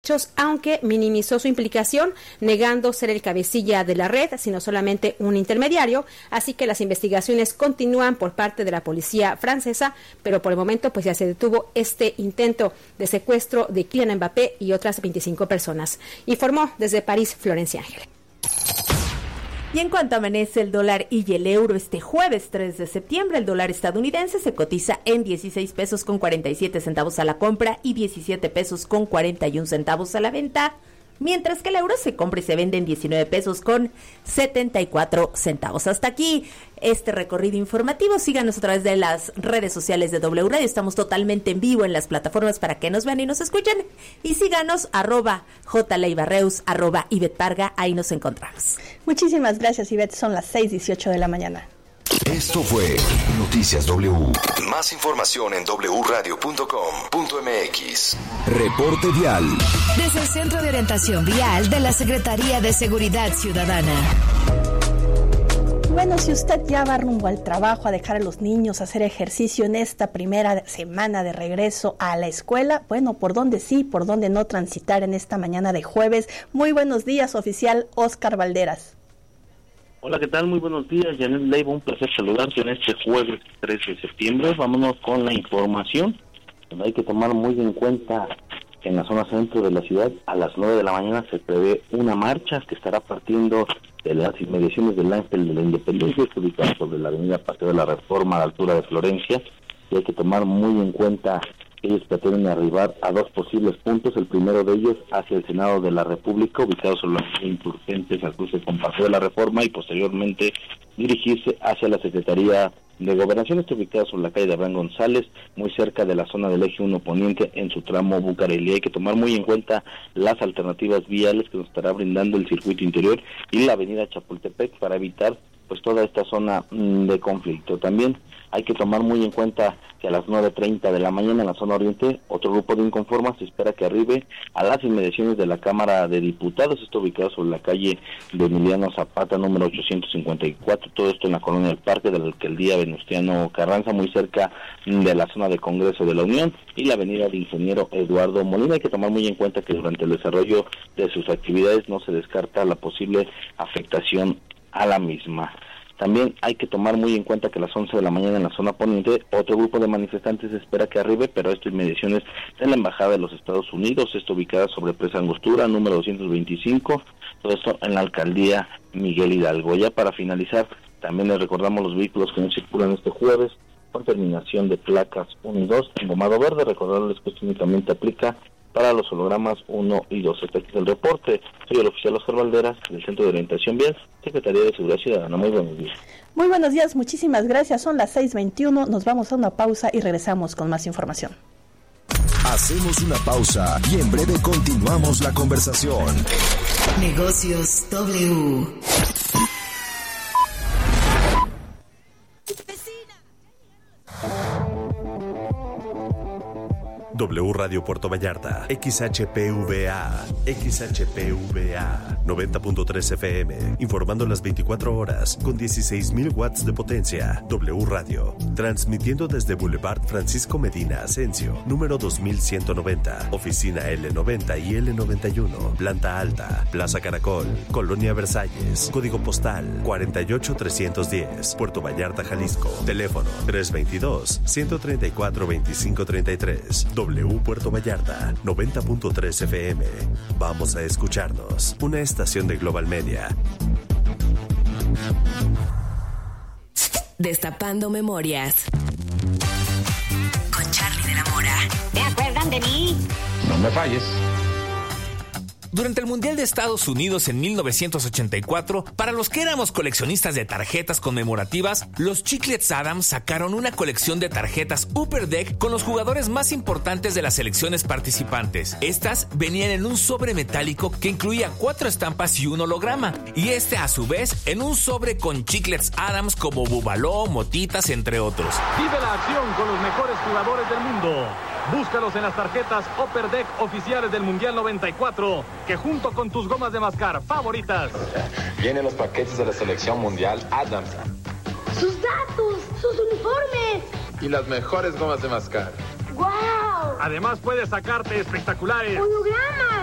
hechos, aunque minimizó su implicación, negando ser el cabecilla de la red, sino solamente un intermediario. Así que las investigaciones continúan por parte de la policía francesa, pero por el momento pues ya se detuvo este intento de secuestro de Kylian Mbappé y otras 25 personas. Informó desde París Florencia Ángel. Y en cuanto amanece el dólar y el euro este jueves 3 de septiembre, el dólar estadounidense se cotiza en 16 pesos con 47 centavos a la compra y 17 pesos con 41 centavos a la venta, mientras que el euro se compra y se vende en 19 pesos con 74 centavos. Hasta aquí este recorrido informativo. Síganos a través de las redes sociales de W Radio. Estamos totalmente en vivo en las plataformas para que nos vean y nos escuchen. Y síganos @jleibarreus, @Ivette ahí nos encontramos. Muchísimas gracias, Ivette. Son las 6:18 de la mañana. Esto fue Noticias W. Más información en wradio.com.mx. Reporte vial. Desde el Centro de Orientación Vial de la Secretaría de Seguridad Ciudadana. Bueno, si usted ya va rumbo al trabajo, a dejar a los niños a hacer ejercicio en esta primera semana de regreso a la escuela, bueno, ¿por dónde sí, por dónde no transitar en esta mañana de jueves? Muy buenos días, oficial Oscar Valderas. Hola, ¿qué tal? Muy buenos días, Janet Leiva, un placer saludarte en este jueves 3 de septiembre. Vámonos con la información. Donde hay que tomar muy en cuenta que en la zona centro de la ciudad a las 9 de la mañana se prevé una marcha que estará partiendo de las inmediaciones del Ángel de la Independencia, ubicada sobre la avenida Paseo de la Reforma a la altura de Florencia, y hay que tomar muy en cuenta que ellos pretenden arribar a dos posibles puntos. El primero de ellos hacia el Senado de la República, ubicado sobre la Insurgentes al cruce con Paseo de la Reforma, y posteriormente dirigirse hacia la Secretaría de Gobernación, está ubicada sobre la calle de Abraham González, muy cerca de la zona del Eje 1 Poniente, en su tramo Bucareli. Hay que tomar muy en cuenta las alternativas viales que nos estará brindando el circuito interior y la avenida Chapultepec para evitar pues toda esta zona de conflicto. También hay que tomar muy en cuenta que a las 9:30 de la mañana en la zona oriente, otro grupo de inconformes se espera que arribe a las inmediaciones de la Cámara de Diputados. Está ubicado sobre la calle de Emiliano Zapata, número 854, todo esto en la colonia del Parque de la alcaldía Venustiano Carranza, muy cerca de la zona de Congreso de la Unión, y la avenida de Ingeniero Eduardo Molina. Hay que tomar muy en cuenta que durante el desarrollo de sus actividades no se descarta la posible afectación a la misma. También hay que tomar muy en cuenta que a las 11 de la mañana en la zona poniente, otro grupo de manifestantes espera que arribe, pero esto inmediaciones de la Embajada de los Estados Unidos, esto ubicada sobre Presa Angostura, número 225, todo esto en la alcaldía Miguel Hidalgo. Ya para finalizar, también les recordamos los vehículos que no circulan este jueves, con terminación de placas 1 y 2, engomado verde. Recordarles que esto únicamente aplica para los hologramas 1 y 2. Este aquí es el reporte. Soy el oficial Oscar Valderas, del Centro de Orientación Vial, Secretaría de Seguridad Ciudadana. Muy buenos días. Muy buenos días, muchísimas gracias. Son las 6:21, nos vamos a una pausa y regresamos con más información. Hacemos una pausa y en breve continuamos la conversación. Negocios W. W Radio Puerto Vallarta, XHPVA 90.3 FM, informando las 24 horas con 16,000 watts de potencia. W Radio, transmitiendo desde Boulevard Francisco Medina Asensio, número 2190, oficina L90 y L91, planta alta, Plaza Caracol, Colonia Versalles, código postal 48310, Puerto Vallarta, Jalisco, teléfono 322-134-2533. W Puerto Vallarta, 90.3 FM. Vamos a escucharnos. Una estación de Global Media. Destapando memorias. Con Charlie de la Mora. ¿Te acuerdan de mí? No me falles. Durante el Mundial de Estados Unidos en 1984, para los que éramos coleccionistas de tarjetas conmemorativas, los Chiclets Adams sacaron una colección de tarjetas Upper Deck con los jugadores más importantes de las selecciones participantes. Estas venían en un sobre metálico que incluía 4 estampas y un holograma, y a su vez en un sobre con Chiclets Adams como Bubaló, Motitas, entre otros. Vive la acción con los mejores jugadores del mundo. Búscalos en las tarjetas Upper Deck oficiales del Mundial 94, que junto con tus gomas de mascar favoritas, vienen los paquetes de la selección mundial Adams. Sus datos, sus uniformes Y las mejores gomas de mascar. ¡Wow! Además puedes sacarte espectaculares hologramas